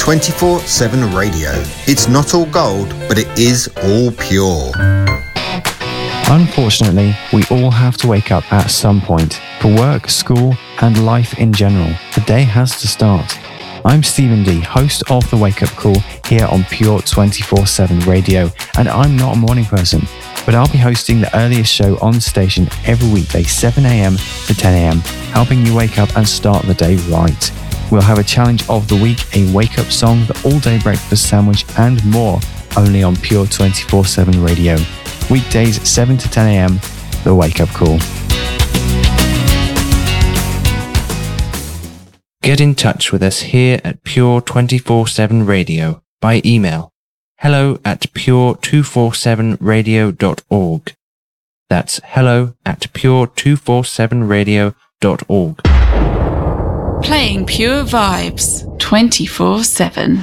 24/7 Radio. It's not all gold, but it is all pure. Unfortunately, we all have to wake up at some point. For work, school, and life in general, the day has to start. I'm Stephen D, host of The Wake Up Call here on Pure 24/7 Radio, and I'm not a morning person, but I'll be hosting the earliest show on the station every weekday, 7 a.m. to 10 a.m, helping you wake up and start the day right. We'll have a challenge of the week, a wake-up song, the all-day breakfast sandwich, and more, only on Pure 24/7 Radio. Weekdays, 7 to 10 a.m, The Wake Up Call. Get in touch with us here at Pure 24/7 Radio by email hello@pure247radio.org. That's hello@pure247radio.org. Playing pure vibes 24/7.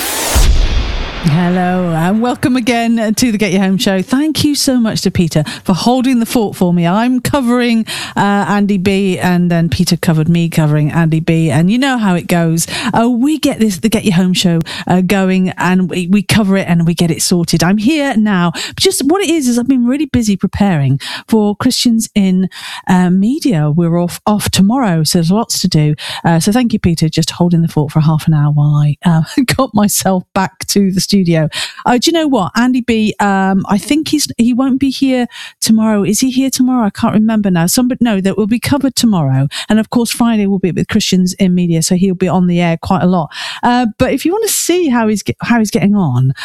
Hello and welcome again to the Get You Home show. Thank you so much to Peter for holding the fort for me. I'm covering Andy B, and then Peter covered me covering Andy B, and you know how it goes. We get the Get You Home show going, and we cover it and we get it sorted. I'm here now. Just what it is I've been really busy preparing for Christians in Media. We're off tomorrow, so there's lots to do. So thank you, Peter, just holding the fort for half an hour while I got myself back to the studio. Do you know what, Andy B? I think he won't be here tomorrow. Is he here tomorrow? I can't remember now. That will be covered tomorrow, and of course Friday will be with Christians in Media, so he'll be on the air quite a lot. But if you want to see how he's getting on,